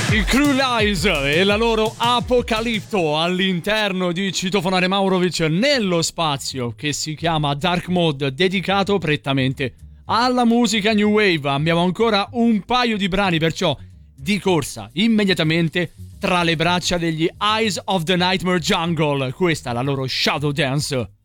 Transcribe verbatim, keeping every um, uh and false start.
I Cruel Eyes e la loro Apocalipto all'interno di Citofonare Maurovic nello spazio che si chiama Dark Mode, dedicato prettamente alla musica New Wave. Abbiamo ancora un paio di brani, perciò di corsa immediatamente tra le braccia degli Eyes of the Nightmare Jungle. Questa è la loro Shadow Dance.